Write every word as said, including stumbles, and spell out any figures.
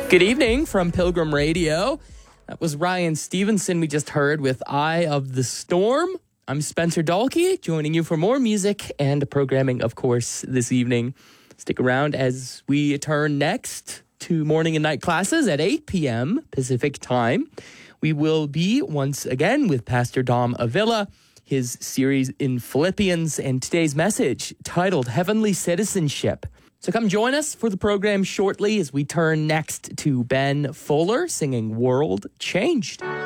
Good evening from Pilgrim Radio. That was Ryan Stevenson we just heard with Eye of the Storm. I'm Spencer Dalkey, joining you for more music and programming, of course, this evening. Stick around as we turn next to morning and night classes at eight p.m. Pacific time. We will be once again with Pastor Dom Avila, his series in Philippians, and today's message titled Heavenly Citizenship. So come join us for the program shortly as we turn next to Ben Fuller singing World Changed.